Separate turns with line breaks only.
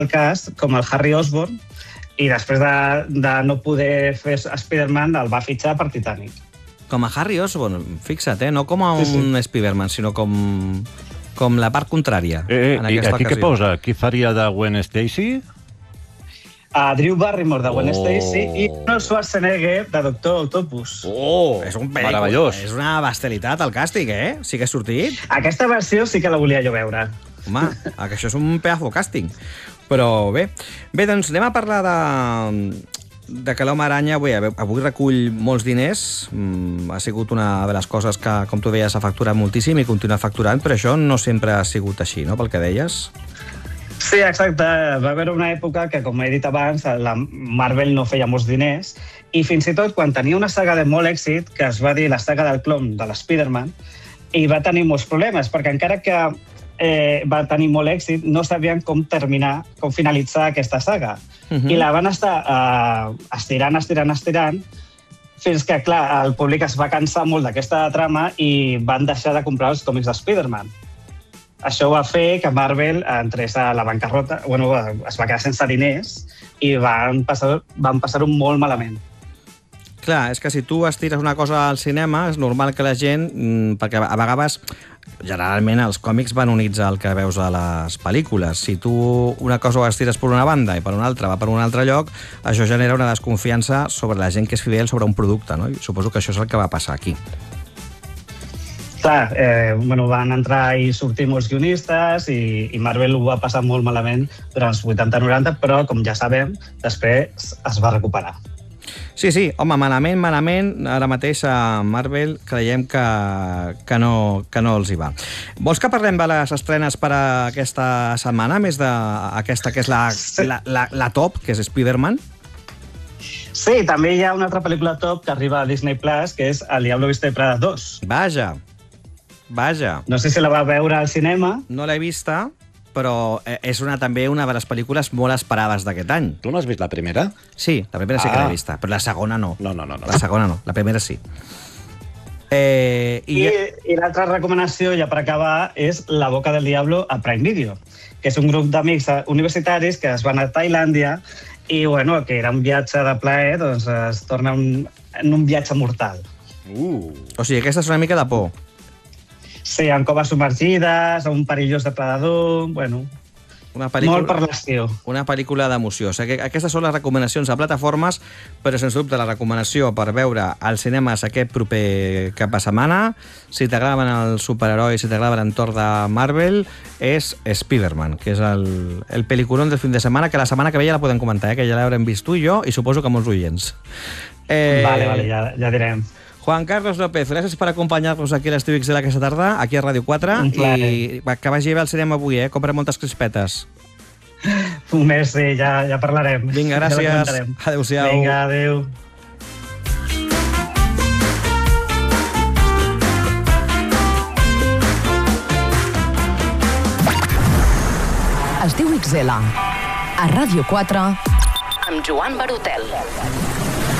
el cas, com el Harry Osborn, i després de no poder fer Spider-Man el va fitxar per Titanic.
Com a Harry Osborn, fixa't, no com a un Spider-Man, sinó com la part contrària.
I aquí què posa? Qui faria de Gwen Stacy?
Drew Barrymore de Gwen Stacy i Arnold Schwarzenegger de Doctor Octopus.
És un pel·lícula.
Meravellós.
És una bestialitat, el càsting, Sí que ha sortit.
Aquesta versió sí que la volia jo veure.
Home, que això és un pedazo càsting. Però bé, doncs anem a parlar de que l'Home Aranya avui recull molts diners. Ha sigut una de les coses que, com tu deies, ha facturat moltíssim i continua facturant, però això no sempre ha sigut així, no?, pel que deies.
Sí, exacte. Va haver una època que, com he dit abans, la Marvel no feia molts diners i fins i tot quan tenia una saga de molt èxit, que es va dir la saga del clon de l'Spider-Man, i va tenir molts problemes, perquè encara que va tenir molt èxit, no sabien com finalitzar aquesta saga. I la van estar estirant, fins que, clar, el públic es va cansar molt d'aquesta trama i van deixar de comprar els còmics de Spider-Man. Això va fer que Marvel entrés a la bancarrota, es va quedar sense diners i van passar-ho molt malament.
Clar, és que si tu estires una cosa al cinema, és normal que la gent, perquè a vegades, generalment els còmics van units al que veus a les pel·lícules. Si tu una cosa ho estires per una banda i per una altra va per un altre lloc, això genera una desconfiança sobre la gent que és fidel sobre un producte, no? I suposo que això és el que va passar aquí.
Clar, van entrar i sortir molts guionistes i Marvel ho va passar molt malament durant els 80-90, però, com ja sabem, després es va recuperar.
Sí, home, malament, ara mateix a Marvel creiem que no els hi va. Vols que parlem de les estrenes per a aquesta setmana, més d'aquesta que és la top, que és Spider-Man?
Sí, també hi ha una altra pel·lícula top que arriba a Disney Plus, que és El Diablo Viste Prada 2.
Vaja.
No sé si la va veure al cinema.
No l'he vista, però és també una de les pel·lícules molt esperades d'aquest any.
Tu no has vist la primera?
Sí, la primera sí que l'he vista, però la segona no.
No.
La segona no, la primera sí.
I l'altra recomanació, ja per acabar, és La Boca del Diablo a Prime Video, que és un grup d'amics universitaris que es van a Tailàndia i, que era un viatge de plaer, doncs es torna en un viatge mortal.
O sigui, aquesta és una mica de por.
Sí, en coves submergides, un perillós depredador, molt per l'estiu.
Una pel·lícula d'emoció. O sigui, aquestes són les recomanacions a plataformes, però sens dubte la recomanació per veure als cinemes aquest proper cap de setmana, si t'agraden els superherois, si t'agraden l'entorn de Marvel, és Spider-Man, que és el pel·liculón del fin de setmana, que la setmana que ve ja la podem comentar, que ja l'haurem vist tu i jo, i suposo que molts oients.
Vale, ja direm.
Juan Carlos López, gràcies per acompanyar-nos aquí a l'Estiu XL aquesta tarda, aquí a Ràdio 4, i que vagi bé al cinema avui, compra moltes crispetes.
Sí, ja parlarem.
Vinga, gràcies. Adéu-siau.
Vinga, adéu.
Estiu XL, a Ràdio 4, amb Joan Barotel.